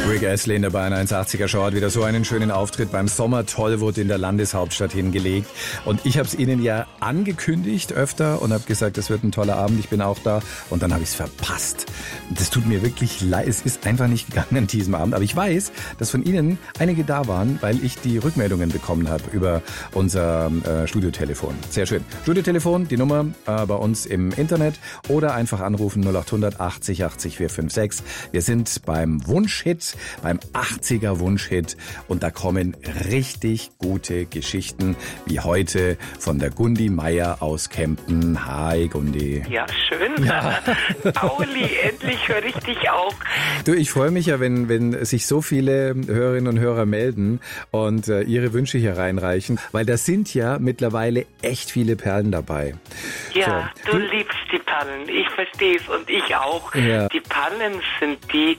Rick Astley in der Bayern 180er Show hat wieder so einen schönen Auftritt beim Sommer-Tollwut in der Landeshauptstadt hingelegt. Und ich habe es Ihnen ja angekündigt öfter und habe gesagt, das wird ein toller Abend, ich bin auch da. Und dann habe ich es verpasst. Das tut mir wirklich leid, es ist einfach nicht gegangen an diesem Abend. Aber ich weiß, dass von Ihnen einige da waren, weil ich die Rückmeldungen bekommen habe über unser Studiotelefon. Sehr schön. Studiotelefon, die Nummer bei uns im Internet oder einfach anrufen 0800 80 80 456. Wir sind beim Wunschhit, beim 80er Wunschhit und da kommen richtig gute Geschichten, wie heute von der Gundi Meier aus Kempten. Hi Gundi. Ja, schön. Ja. Pauli, endlich höre ich dich auch. Du, ich freue mich ja, wenn sich so viele Hörerinnen und Hörer melden und ihre Wünsche hier reinreichen, weil da sind ja mittlerweile echt viele Perlen dabei. Ja, so. Du liebst die Perlen, ich verstehe es und ich auch. Ja. Die Perlen sind die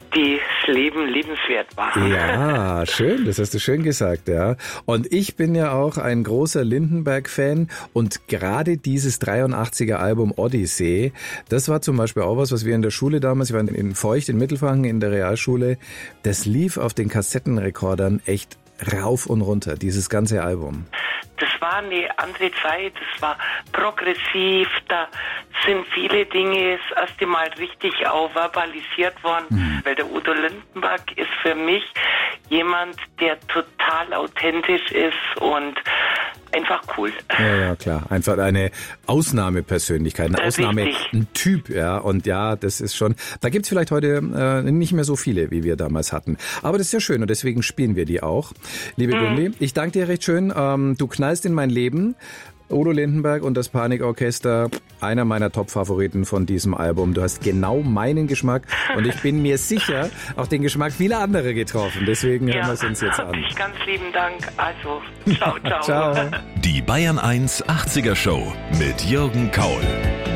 das Leben lebenswert machen. Ja, schön, das hast du schön gesagt, ja. Und ich bin ja auch ein großer Lindenberg-Fan und gerade dieses 83er Album Odyssee, das war zum Beispiel auch was wir in der Schule damals, wir waren in Feucht in Mittelfranken in der Realschule, das lief auf den Kassettenrekordern echt rauf und runter, dieses ganze Album. Das war eine andere Zeit, das war progressiv, da sind viele Dinge das erste Mal richtig auch verbalisiert worden, weil der Udo Lindenberg ist für mich jemand, der total authentisch ist und einfach cool. Ja, klar. Einfach eine Ausnahmepersönlichkeit, ein Typ, ja. Und ja, das ist schon, da gibt's vielleicht heute nicht mehr so viele, wie wir damals hatten. Aber das ist ja schön und deswegen spielen wir die auch. Liebe Gundi, ich danke dir recht schön. Du knallst in mein Leben. Udo Lindenberg und das Panikorchester, einer meiner Top-Favoriten von diesem Album. Du hast genau meinen Geschmack und ich bin mir sicher, auch den Geschmack vieler anderer getroffen. Deswegen hören wir es uns jetzt an. Ganz lieben Dank. Also, ciao, ciao. Ciao. Die Bayern 1 80er Show mit Jürgen Kaul.